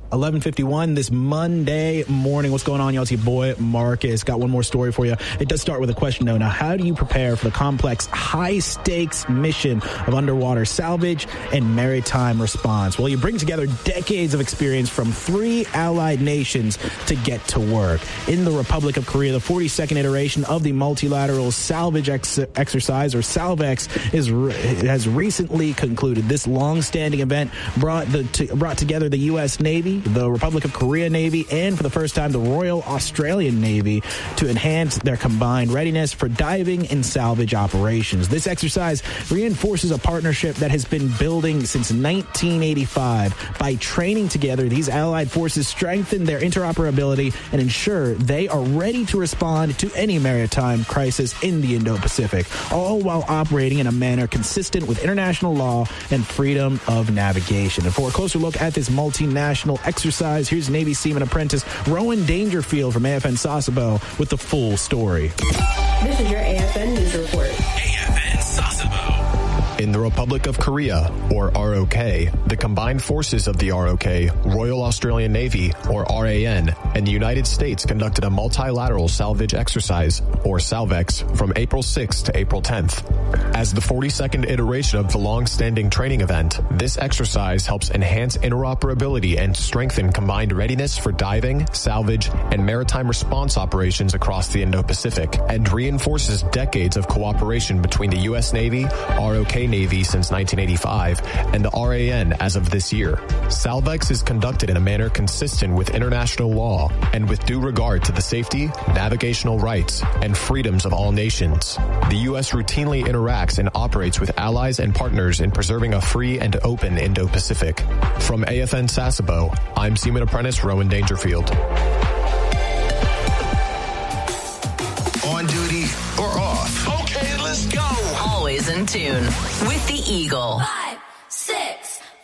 11:51 this Monday morning. What's going on, y'all? It's your boy, Marcus. Got one more story for you. It does start with a question, though. Now, how do you prepare for the complex, high-stakes mission of underwater salvage and maritime response? Well, you bring together decades of experience from 3 allied nations to get to work. In the Republic of Korea, the 42nd iteration of the multilateral salvage exercise, or SalvEx, has recently concluded. This long-standing event brought together the U.S. Navy, the Republic of Korea Navy, and for the first time, the Royal Australian Navy to enhance their combined readiness for diving and salvage operations. This exercise reinforces a partnership that has been building since 1985. By training together, these allied forces strengthen their interoperability and ensure they are ready to respond to any maritime crisis in the Indo-Pacific, all while operating in a manner consistent with international law and freedom of navigation. And for a closer look at this multinational exercise, here's Navy Seaman Apprentice Rowan Dangerfield from AFN Sasebo with the full story. This is your AFN News Report. AFN Sasebo. In the Republic of Korea, or ROK, the combined forces of the ROK, Royal Australian Navy, or RAN, and the United States conducted a multilateral salvage exercise, or SalvEx, from April 6th to April 10th. As the 42nd iteration of the long-standing training event, this exercise helps enhance interoperability and strengthen combined readiness for diving, salvage, and maritime response operations across the Indo-Pacific, and reinforces decades of cooperation between the U.S. Navy, ROK Navy since 1985, and the RAN as of this year. SalvEx is conducted in a manner consistent with international law and with due regard to the safety, navigational rights, and freedoms of all nations. The U.S. routinely interacts and operates with allies and partners in preserving a free and open Indo-Pacific. From AFN Sasebo, I'm Seaman Apprentice Rowan Dangerfield. On duty or off? Okay, let's go. Always in tune with the Eagle.